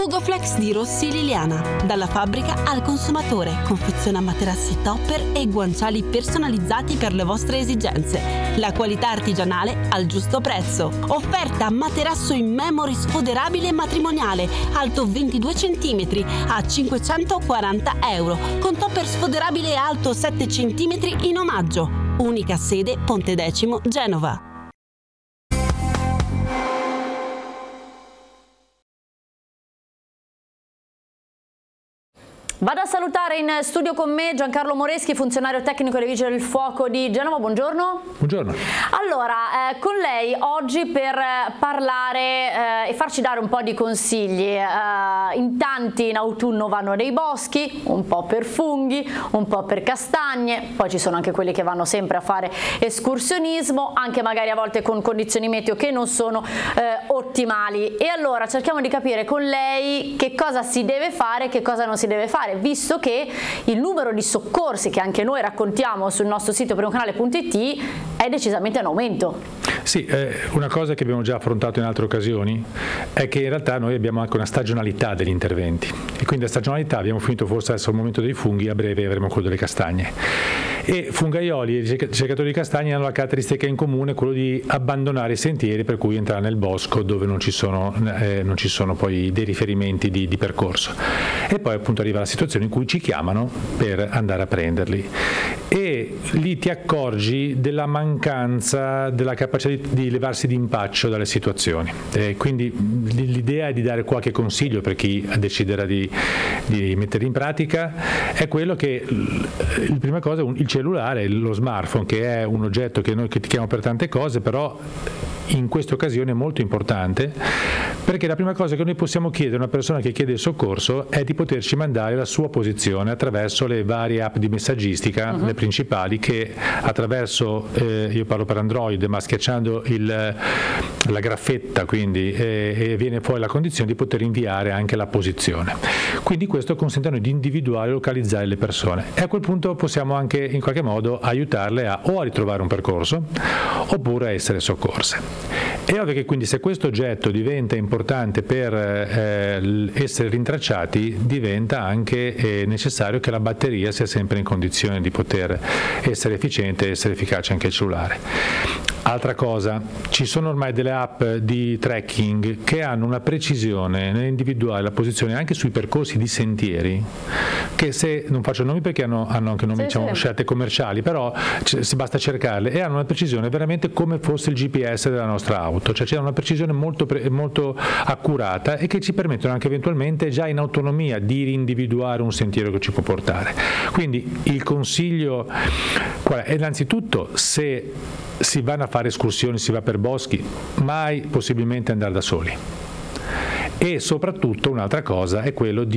Fugoflex di Rossi Liliana. Dalla fabbrica al consumatore. Confeziona materassi topper e guanciali personalizzati per le vostre esigenze. La qualità artigianale al giusto prezzo. Offerta materasso in memory sfoderabile matrimoniale, alto 22 cm a 540 euro, con topper sfoderabile alto 7 cm in omaggio. Unica sede Pontedecimo, Genova. Vado a salutare in studio con me Giancarlo Moreschi, funzionario tecnico dei Vigili del Fuoco di Genova. Buongiorno. Buongiorno. Allora, con lei oggi per parlare e farci dare un po' di consigli. In tanti in autunno vanno nei boschi, un po' per funghi, un po' per castagne, poi ci sono anche quelli che vanno sempre a fare escursionismo, anche magari a volte con condizioni meteo che non sono ottimali. E allora cerchiamo di capire con lei che cosa si deve fare e che cosa non si deve fare, visto che il numero di soccorsi che anche noi raccontiamo sul nostro sito primocanale.it è decisamente in aumento. Sì, una cosa che abbiamo già affrontato in altre occasioni è che in realtà noi abbiamo anche una stagionalità degli interventi e quindi la stagionalità, abbiamo finito forse adesso il momento dei funghi, a breve avremo quello delle castagne. E fungaioli e ricercatori di castagne hanno la caratteristica in comune quello di abbandonare i sentieri, per cui entrare nel bosco dove non ci sono poi dei riferimenti di percorso. E poi appunto arriva la situazione in cui ci chiamano per andare a prenderli e lì ti accorgi della mancanza della capacità di levarsi d'impaccio dalle situazioni. Quindi l'idea è di dare qualche consiglio per chi deciderà di mettere in pratica, è quello che la prima cosa, il cellulare, lo smartphone, che è un oggetto che noi critichiamo per tante cose, però in questa occasione è molto importante, perché la prima cosa che noi possiamo chiedere a una persona che chiede il soccorso è di poterci mandare la sua posizione attraverso le varie app di messaggistica, le principali, che attraverso, io parlo per Android, ma schiacciando la graffetta, quindi e viene poi la condizione di poter inviare anche la posizione. Quindi questo consente a noi di individuare e localizzare le persone e a quel punto possiamo anche in qualche modo aiutarle a ritrovare un percorso oppure a essere soccorse. È ovvio che quindi se questo oggetto diventa importante per essere rintracciati, diventa anche necessario che la batteria sia sempre in condizione di poter essere efficiente e essere efficace anche il cellulare. Altra cosa, ci sono ormai delle app di tracking che hanno una precisione nell'individuare la posizione anche sui percorsi di sentieri, che se non faccio nomi perché hanno anche nomi, scelte commerciali, però si basta cercarle e hanno una precisione veramente come fosse il GPS della nostra auto, cioè c'è una precisione molto accurata e che ci permettono anche eventualmente già in autonomia di individuare un sentiero che ci può portare. Quindi il consiglio qual è? Innanzitutto, se si vanno a fare escursioni, si va per boschi, mai possibilmente andare da soli. E soprattutto un'altra cosa è quello di